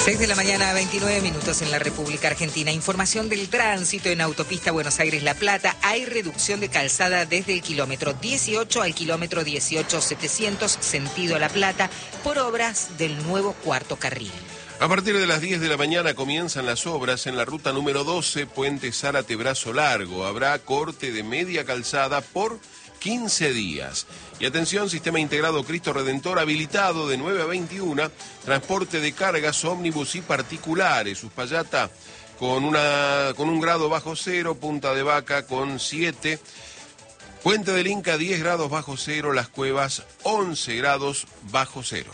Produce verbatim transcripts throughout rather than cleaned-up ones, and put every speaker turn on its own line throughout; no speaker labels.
seis de la mañana, veintinueve minutos en la República Argentina. Información del tránsito en autopista Buenos Aires-La Plata. Hay reducción de calzada desde el kilómetro dieciocho al kilómetro dieciocho setecientos, sentido La Plata, por obras del nuevo cuarto carril.
A partir de las diez de la mañana comienzan las obras en la ruta número doce, Puente Zárate-Brazo Largo. Habrá corte de media calzada por quince días. Y atención, Sistema Integrado Cristo Redentor habilitado de nueve a veintiuna, transporte de cargas, ómnibus y particulares. Uspallata con, una, con un grado bajo cero, Punta de Vaca con siete, Puente del Inca diez grados bajo cero, Las Cuevas once grados bajo cero.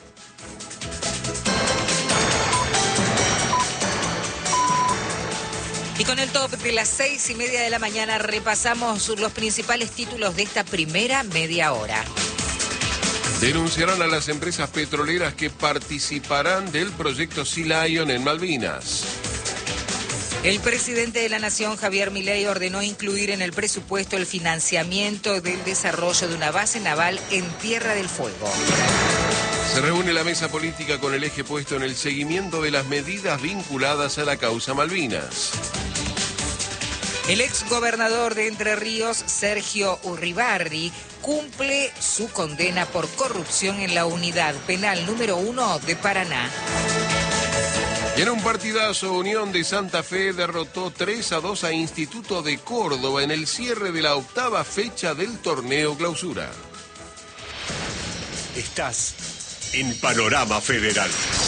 Y con el top de las seis y media de la mañana repasamos los principales títulos de esta primera media hora.
Denunciarán a las empresas petroleras que participarán del proyecto Sea Lion en Malvinas.
El presidente de la Nación, Javier Milei, ordenó incluir en el presupuesto el financiamiento del desarrollo de una base naval en Tierra del Fuego.
Se reúne la mesa política con el eje puesto en el seguimiento de las medidas vinculadas a la causa Malvinas.
El exgobernador de Entre Ríos, Sergio Urribarri, cumple su condena por corrupción en la unidad penal número uno de Paraná.
Y en un partidazo, Unión de Santa Fe derrotó tres a dos a Instituto de Córdoba en el cierre de la octava fecha del torneo Clausura.
Estás en Panorama Federal.